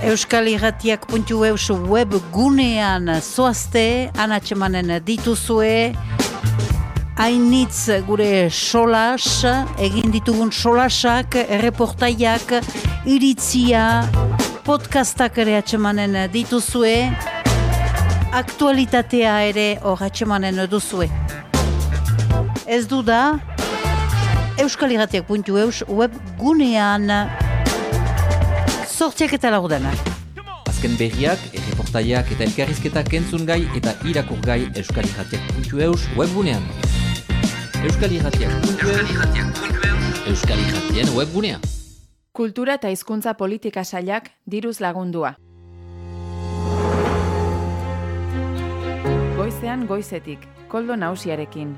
Euskalirratiak.eus web gunean zoazte, anatsemanen dituzue, hainitz gure solas, egin ditugun solasak, erreportaiak, iritzia, podcastak ere atsemanen dituzue, aktualitatea ere hor atsemanen duzue. Ez du da, Euskalirratiak.eus web gunean sortziak eta laurdenak. Azken berriak, erreportaiak eta elkarrizketak entzun gai eta irakur gai Euskalirratiak.eus webgunean. Euskalirratiak.eus Euskalirratien webgunea. Kultura eta hizkuntza politika sailak diruz lagundua. Goizean goizetik, Koldo Nausiarekin.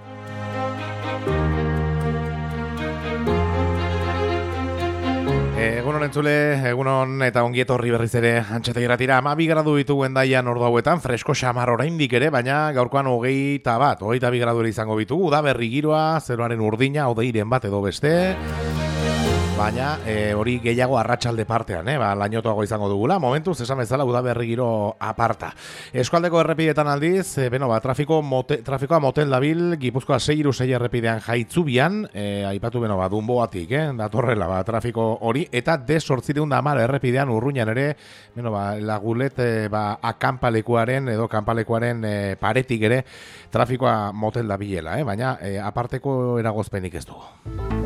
Egunon entzule, egunon eta ongietorri berriz ere Antxeta Irratira. 12 gradu ditugu Hendaian ordu hauetan, fresko xamar oraindik ere, baina gaurkoan 22 gradu ere izango ditugu. Da berri giroa, zeroaren urdina, hodeiren bat edo beste. Baina hori gehiago arratsalde partean, lainotoago izango dugula. Momentuz, esan bezala, udaberri giro aparta. Eskualdeko errepidetan aldiz, trafikoa motel dabil, Gipuzkoa 6 errepidean Jaitzubian, aipatu Dunboatik, datorrela, trafiko hori, eta D810 errepidean Urruñan ere, lagulet, akanpalekuaren edo kanpalekuaren paretik ere, trafikoa motel dabilela, baina aparteko eragozpenik ez dugu.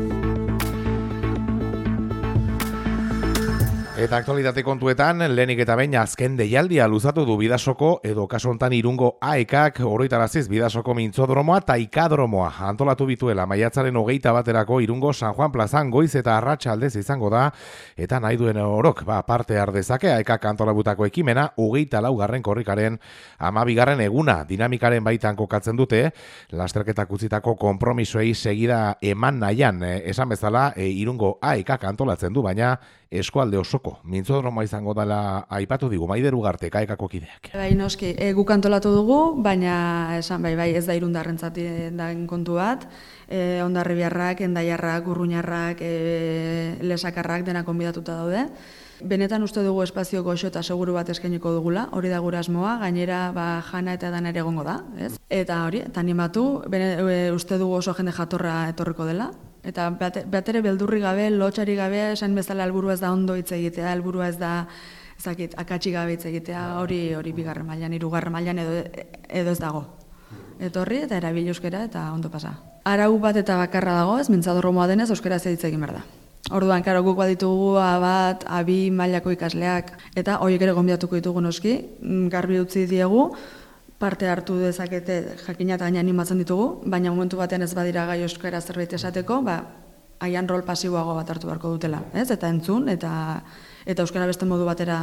Eta aktualitate kontuetan, lehenik eta behin azken deialdia luzatu du Bidasoko edo kasu hontan Irungo AEKak oroitaraziz Bidasoko mintzodromoa eta ikadromoa antolatu bituela maiatzaren 21 Irungo San Juan plazan goiz eta arratsaldez izango da, eta nahi duen orok parte har dezake AEKak antolabutako ekimena 24. korrikaren 12. eguna dinamikaren baitan kokatzen dute, lasterketak utzitako konpromisoei segida eman nahian, esan bezala Irungo AEKak antolatzen du, baina eskualde osoko mintzodromoa izango dela aipatu digu Maider Ugarte AEKako kideak. Bai, noski, guk antolatu dugu, baina esan bai, ez da Irundarrentzat den kontu bat. Hondarribiarrak, Hendaiarrak, Urruñarrak, Lesakarrak denak konbidatuta daude. Benetan uste dugu espazio goxo eta seguru bat eskainiko dugula, hori da gure asmoa, gainera jana eta dana ere egongo da, ez? Eta hori, eta animatu, uste dugu oso jende jatorra etorriko dela. Eta bat ere beldurri gabe, lotxari gabe, esan bezala helburua ez da ondo hitz egitea, helburua ez da akatsi gabe hitz egitea, hori 2. mailan, 3. mailan edo ez dago. Etorri eta erabili euskara eta ondo pasa. Arau bat eta bakarra dago, ez mintzadromoa denez euskaraz hitz egin behar da. Orduan, karo, guk baditugu A1, A2 mailako ikasleak, eta horiek ere gonbidatuko ditugu noski, garbi utzi diegu, parte hartu dezakete jakina eta gaina animatzen ditugu, baina momentu batean ez badira gai euskara zerbait esateko, haian rol pasiboago bat hartu beharko dutela, ez? Eta entzun, eta euskara beste modu batera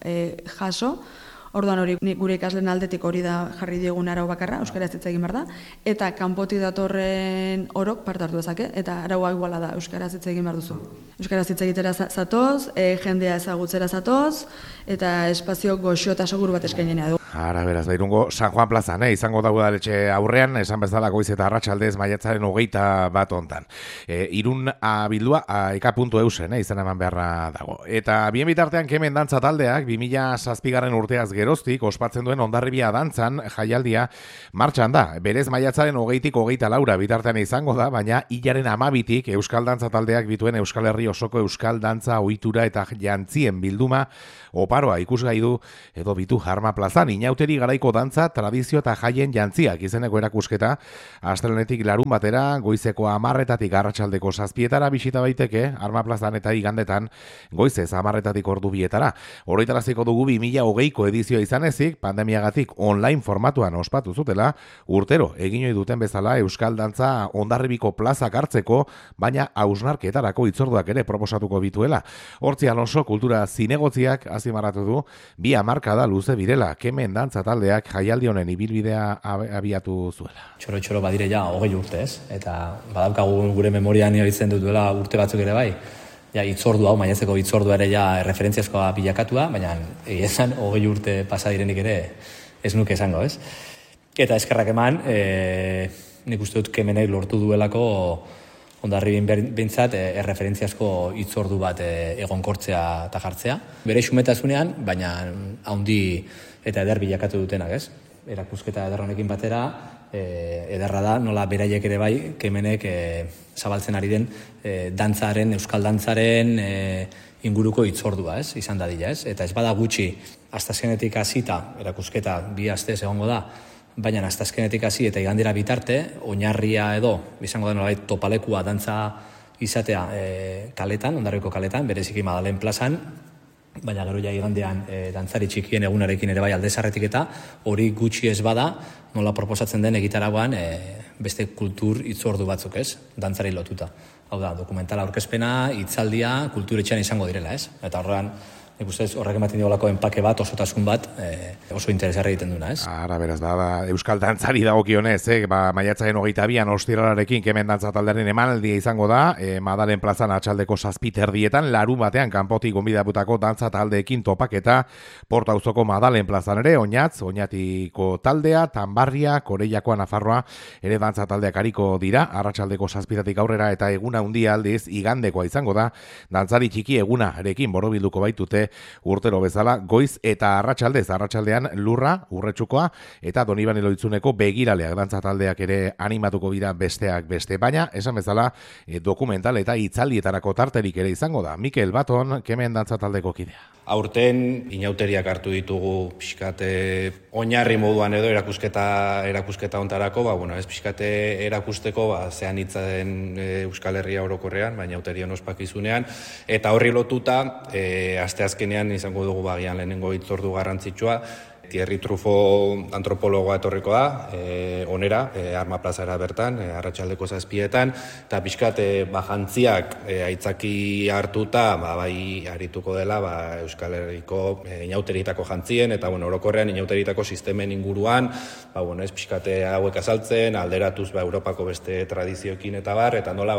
jaso. Orduan hori gure ikasleen aldetik hori da jarri diegun arau bakarra, euskaraz hitz egin behar da, eta kanpotik datorren orok parte hartu dezake, eta araua iguala da, euskaraz hitz egin behar duzu. Euskaraz hitz egitera zatoz, jendea ezagutzera zatoz, eta espazio goxo eta seguru bat eskainenea du. Ara, beraz, Irungo San Juan plazan, izango da udaletxe aurrean, esan bezala goiz eta arratsaldez maiatzaren 21 hontan. Irun bildua AEK.eusen, izan eman beharra dago. Eta bien bitartean kemen dantza taldeak 2007 urteaz geroztik ospatzen duen Hondarribia dantzan jaialdia martxan da. Berez maiatzaren 20tik 24 bitartean izango da, baina hilaren 12tik Euskal Dantza taldeak bituen Euskal Herri osoko Euskal Dantza ohitura eta jantzien bilduma oparoa ikusgai du edo bitu Jarma plazan. Inauteri garaiko dantza, tradizio eta jaien jantziak izeneko erakusketa astelehenetik larun batera, goizeko 10:00 arratsaldeko 7:00 bisita daiteke Arma plazan eta igandetan goizez 10:00 ordu 2:00. Oroitaraziko dugu 2020ko edizioa izan ezik, pandemiagatik online formatuan ospatu zutela, urtero egin ohi duten bezala Euskal Dantza Hondarribiko plazak hartzeko, baina hausnarketarako hitzorduak ere proposatuko bituela. Hortzi Alonso kultura zinegotziak azpimarratu du 2 hamarkada luze birela kemen dantza taldeak jaialdi honen ibilbidea abiatu zuela. Txoro badire ja 20 urte, ez? Eta badaukagu gure memorian itzen duela urte batzuk ere bai. Ja, hitzordu hau, maiatzeko hitzordua ere ja referentziazkoa bilakatua, baina esan 20 urte pasa direnik ere ez nuke esango, ez? Eta eskerrak eman, nik uste dut kemenek lortu duelako Hondarribin behintzat erreferentziazko hitzordu bat egonkortzea eta jartzea. Bere xumetasunean, baina haundi eta eder bilakatu dutenak, ez? Erakusketa eder honekin batera, ederra da, nola beraiek ere bai, kemenek zabaltzen ari den dantzaren, euskal dantzaren inguruko hitzordua, ez? Izan dadila, ez? Eta ez bada gutxi, astazkenetik hasita, erakusketa 2 astez egongo da, baina astazkenetik hasi eta igandera bitarte, oinarria edo, izango da nolabait topalekua dantza izatea kaletan, Hondarribiko kaletan, bereziki Madalen plazan, baina gero ja igandean dantzari txikien egunarekin ere bai aldezarretik eta hori gutxi ez bada, nola proposatzen den egitaragoan beste kultur hitzordu batzuk, ez? Dantzari lotuta. Hau da, dokumentala aurkezpena, hitzaldia, kulturetxean izango direla, ez? Eta horrean, nik ustez horrek ematen diolako enpake bat, osotasun bat, oso interesgarri egiten duna, ez? Ara, beraz, da, euskal dantzari dagokionez, maiatzaren 22an ostiralarekin kemen dantza taldearen emanaldia izango da, Madalen plazan atxaldeko 7:30 larun batean kanpotik gonbidaputako dantza taldeekin topaketa, Porta auzoko Madalen plazan ere, Oñatiko taldea, Tanbarria, Koreiakoa, Nafarroa, ere dantza taldeak ariko dira, arratsaldeko 7:00 aurrera eta eguna handia aldiz igandekoa izango da, dantzari txiki egunarekin borobilduko baitute urtero bezala, goiz eta arratsaldean Lurra, Urretxukoa eta Donibane Loitzuneko begiraleak dantza taldeak ere animatuko dira besteak beste, baina esan bezala dokumental eta hitzaldietarako tarterik ere izango da. Mikel Baton, kemen dantza taldeko kidea. Aurten inauteriak hartu ditugu pixkate oinarri moduan edo erakusketa hontarako, ez pixkate erakusteko zean hitza den Euskal Herria orokorrean, baina inauterion ospakizunean, eta horri lotuta asteazkenean izango dugu bagian lehenengo hitzordu garrantzitsua, Thierry Truffaut antropologoa etorriko da, onera, Arma plazara bertan, arratsaldeko 7:00, eta pixkat jantziak aitzaki hartuta, bai arituko dela Euskal Herriko inauterietako jantzien, eta orokorrean inauterietako sistemen inguruan, ez pixkat hauek azaltzen, alderatuz Europako beste tradizioekin eta bar, eta nola,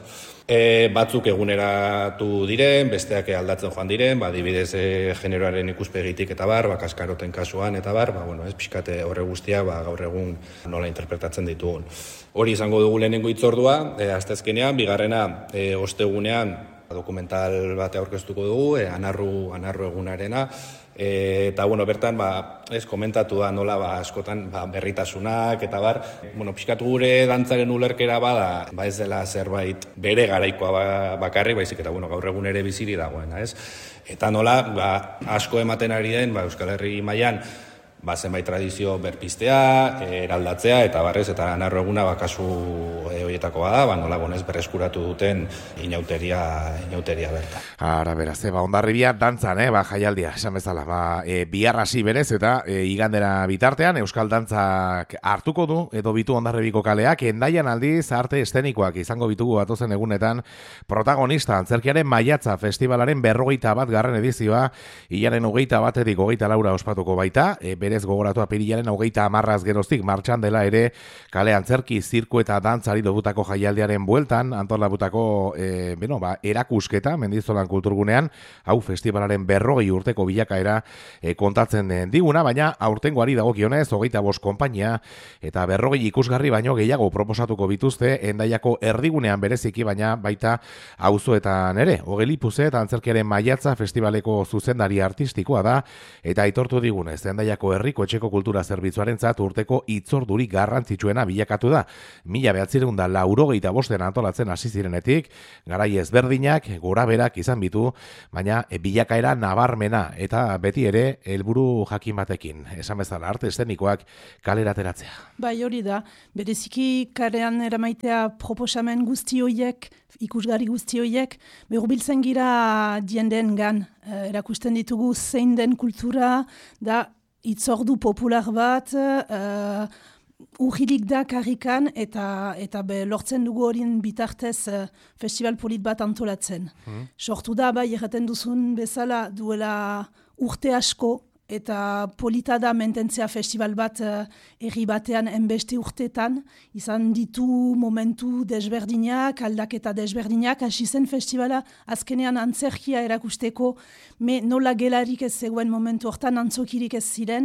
batzuk eguneratu diren, besteak aldatzen joan diren, adibidez generoaren ikuspegitik eta bar, kaskaroten kasuan eta bar, ez pixkate horre guztia gaur egun nola interpretatzen ditugun. Hori izango dugu lehenengo hitzordua, asteazkenean, bigarrena ostegunean dokumental bate aurkeztuko dugu, anarru egunarena, eta bertan ez komentatu da nola askotan berritasunak eta bar, pixkatu gure dantzaren ulerkera bada, ez dela zerbait bere garaikoa bakarrik, baizik eta gaur egun ere biziri dagoena, ez? Eta nola asko ematen ari den Euskal Herri mailan zenbait tradizio berpiztea, eraldatzea eta barrez eta anarro eguna kasu horietakoa da, nola berreskuratu duten inauteria berta. Ara, beraz, Hondarribia dantzan, jaialdia, esan bezala, bihar hasi berez eta igandera bitartean euskal dantzak hartuko du, edo bitu Hondarribiko kaleak, Hendaian aldiz arte estenikoak izango bitugu batozen egunetan protagonista, antzerkiaren Maiatza festivalaren 41. edizioa, hilaren 21. 24. ospatuko baita, berez gogoratu apirilaren 30 geroztik martxan dela ere kale antzerki, zirku eta dantzari dogutako jaialdiaren bueltan, antolabutako erakusketa, Mendizolan kulturgunean, hau festivalaren 40 urteko bilakaera kontatzen diguna, baina aurtengoari dagokionez 25 konpainia eta 40 ikusgarri baino gehiago proposatuko bituzte Hendaiako erdigunean bereziki, baina baita auzoetan ere. Ogelipuze eta antzerkiaren Maiatza festivaleko zuzendari artistikoa da, eta aitortu digunez Hendaiako herriko etxeko kultura zerbitzuarentzat urteko hitzordurik garrantzitsuena bilakatu da. 1985 antolatzen hasi zirenetik, garai ezberdinak, goraberak izan bitu, baina bilakaera nabarmena eta beti ere helburu jakin batekin, esan bezala arte estenikoak kalera ateratzea. Bai, hori da, bereziki karean eramaitea proposamen guzti horiek, ikusgarri guzti horiek, hurbiltzen gira dienden gan, erakusten ditugu zein den kultura, da hitzordu popular bat, urrilik da karrikan, eta lortzen dugu horien bitartez festival polit bat antolatzen. Sortu da, bai, erraten duzun bezala duela urte asko, eta polita da mententzea festival bat herri batean enbeste urtetan, izan ditu momentu desberdinak, aldaketa desberdinak, hasi zen festivala azkenean antzerkia erakusteko, nola gelarik ez zegoen momentu hortan, antzokirik ez ziren,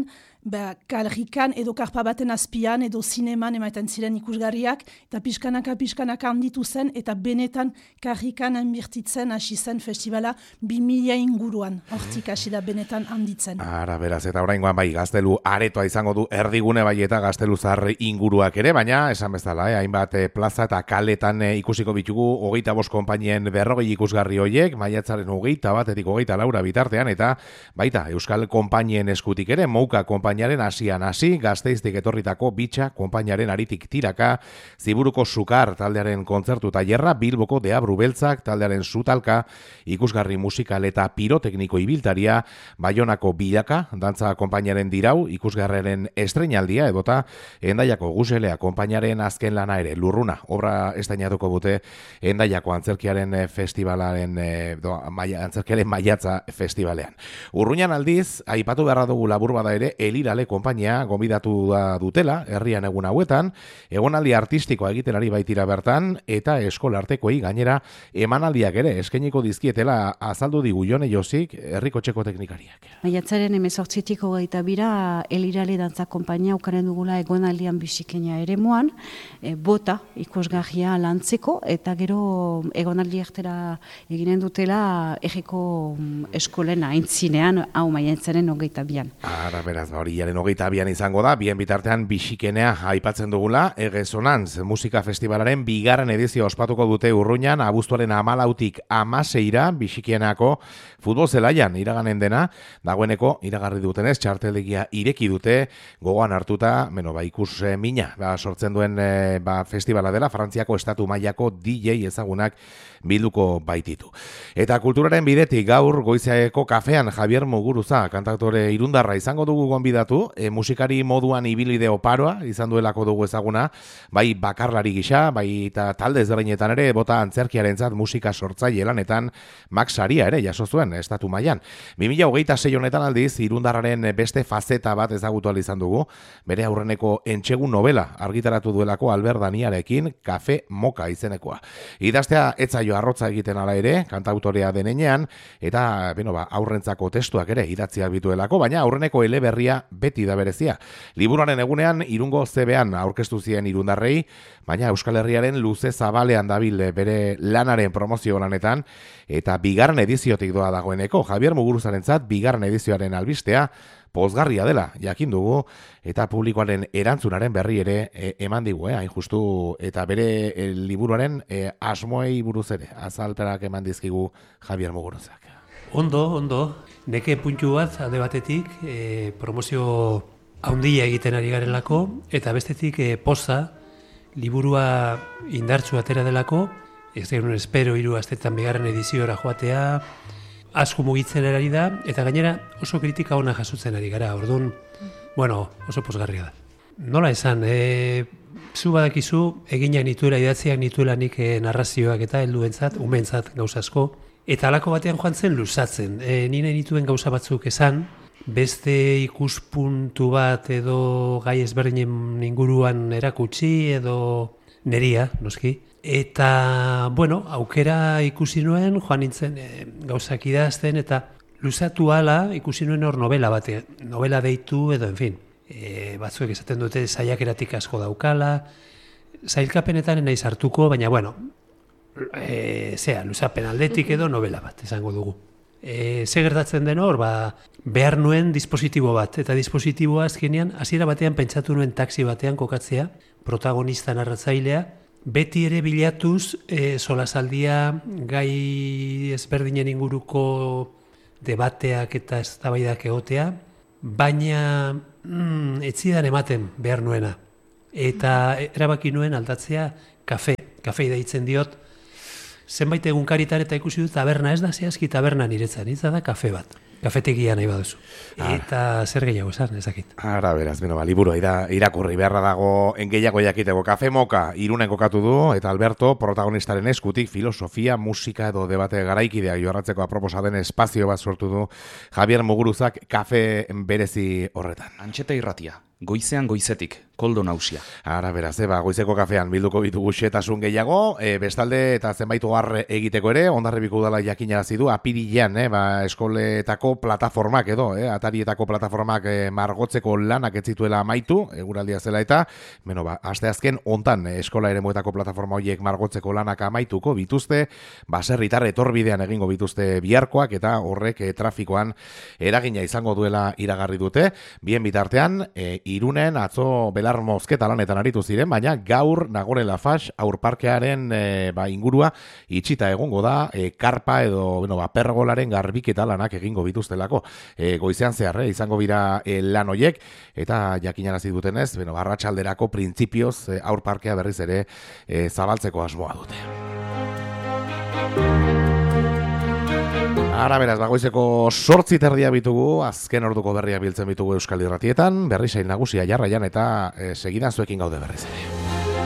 karrikan edo karpa baten azpian edo zineman emaiten ziren ikusgarriak, eta pixkanaka handitu zen, eta benetan karrikan enbirtitzen hasi zen festivala 2000 inguruan, hortik hasi da benetan handitzen. Ara, beraz, eta oraingoan bai, Gaztelu aretoa izango du erdigune bai eta Gaztelu zahar inguruak ere, baina esan bezala, hainbat plaza eta kaletan ikusiko bitugu 25 konpainien 40 ikusgarri hoiek, maiatzaren 21etik 24 bitartean, eta baita Euskal konpainien eskutik ere, Mouka konpainiaren hasian hasi, Gasteiztik etorritako Bitxa konpainiaren aritik tiraka, Ziburuko Sukar taldearen kontzertu tailerra, Bilboko Deabru Beltzak taldearen sutalka, ikusgarri musikal eta pirotekniko ibiltaria, Baionako Bilaka, dantza konpainiaren dirau, ikusgarriaren estreinaldia, edota Hendaiako Guselea konpainiaren azken lana ere, Lurruna, obra estreinatuko dute Hendaiako antzerkiaren festivalaren, antzerkiaren maiatza festivalean. Urruñan aldiz, aipatu beharra dugu labur bada ere, Elirale konpainia gonbidatu dutela, herrian egun hauetan, egonaldi artistikoa egiten ari baitira bertan, eta eskolartekoei gainera emanaldiak ere eskainiko dizkietela azaldu digu Jone Josik, herriko txeko teknikariak. Maiatzaren 18tik 22 Elirale dantza konpainia ukaren dugula egonaldian bisikenia eremuan, bota ikusgarria lantzeko, eta gero egonaldi ertera eginen dutela egeko eskolen aintzinean, hau maiatzaren 22an. Ara, beraz, horiaren 22an izango da, bien bitartean bisikenea aipatzen dugula, Egezonantz musika festivalaren bigarren edizio ospatuko dute Urruñan, abuztuaren 14tik 16ira bisikienako futbol zelaian iraganen dena, dagoeneko iragarri dutenez, txartelegia ireki dute, gogoan hartuta, ikus mina, sortzen duen festivala dela, Frantziako estatu mailako DJ ezagunak bilduko baititu. Eta kulturaren bidetik gaur goizeako kafean Javier Muguruza, kantautore irundarra izango dugu gonbidatu, musikari moduan ibilbide oparoa izan duelako dugu ezaguna, bai bakarlari gisa, bai eta talde ezberdinetan ere, bota antzerkiarentzat musika sortzaile lanetan Max Saria ere jaso zuen estatu mailan. 2026 honetan aldiz irundarraren beste fazeta bat ezagutu ahal izan dugu, bere aurreneko entxegun novela argitaratu duelako Albert Daniarekin, Kafe Moka izenekoa. Idaztea etzaio arrotza egiten ala ere, kantautorea denenean, eta aurrentzako testuak ere idatziak bituelako, baina aurreneko eleberria beti da berezia. Liburuaren egunean Irungo zebean aurkeztu zien irundarrei, baina Euskal Herriaren luze zabalean dabil bere lanaren promozio lanetan, eta bigarren ediziotik doa dagoeneko. Javier Muguruzarentzat bigarren edizioaren albistea pozgarria dela, jakin dugu, eta publikoaren erantzunaren berri ere eman digu, hain justu, eta bere liburuaren asmoei buruz ere, azalpenak eman dizkigu Javier Muguruzak. Ondo, neke puntu bat alde batetik promozio handia egiten ari garelako, eta bestetik poza, liburua indartsu atera delako, ez da espero 3 astetan bigarren ediziora joatea, asko mugitzen ari da, eta gainera oso kritika ona jasotzen ari gara, orduan, oso pozgarria da. Nola esan, zu badakizu, eginak nituela, idatziak nituela nik narrazioak eta helduentzat, umeentzat gauza asko, eta halako batean joan zen luzatzen. Nire nituen gauza batzuk esan, beste ikuspuntu bat edo gai ezberdinen inguruan erakutsi edo neria, noski. Eta, aukera ikusi nuen, joan nintzen gauzak idazten, eta luzatu ala ikusi nuen hor novela bate, novela deitu edo, batzuek esaten dute saiakeratik asko daukala, zailkapenetan naiz hartuko, baina, luzapen aldetik edo novela bat, esango dugu. Ze gertatzen den hor, behar nuen dispositibo bat, eta dispositiboa azkenean, hasiera batean pentsatu nuen taxi batean kokatzea, protagonista narratzailea, beti ere bilatuz solasaldia gai ezberdinen inguruko debateak eta eztabaidak egotea, baina ez zidan ematen behar nuena. Eta erabaki nuen aldatzea kafe deitzen diot, zenbait egunkaritan eta ikusi dut taberna, ez da zehazki taberna niretzan, ez da kafe bat. Kafetegia nahi baduzu. Eta zer gehiago esan, ezakit. Ara, beraz, liburua irakurri beharra dago gehiago jakiteko. Kafe Moka Irunen kokatu du, eta Alberto protagonistaren eskutik filosofia, musika edo debate garaikideak jorratzeko aproposa den espazio bat sortu du Javier Muguruzak kafe berezi horretan. Antxeta irratia. goizean goizetik, Koldo Nausia. Ara beraz, goizeko kafean bilduko ditugu xetasun gehiago, bestalde eta zenbait ohar egiteko ere, Hondarribiko udala jakinarazi du apirilean, eskoletako plataformak edo, atarietako plataformak margotzeko lanak ez zituela amaitu, eguraldia zela eta, asteazken hontan eskola eremuetako plataforma horiek margotzeko lanak amaituko bituzte, baserritar etorbidean egingo bituzte biharkoak eta horrek trafikoan eragina izango duela iragarri dute. Bien bitartean, Irunen atzo Belar Mozketa lanetan aritu ziren, baina gaur Nagore Lafax aurparkearen ingurua itxita egongo da, karpa edo pergolaren garbiketa lanak egingo bituztelako. Goizean zehar, izango bira lan hoiek, eta jakinarazi dutenez, arratsalderako printzipioz aurparkea berriz ere zabaltzeko asmoa dute. Ara beraz, goizeko 8:30 bitugu, azken orduko berria biltzen bitugu Euskal Irratietan, berri sail nagusia jarraian eta segidan zuekin gaude berriz ere.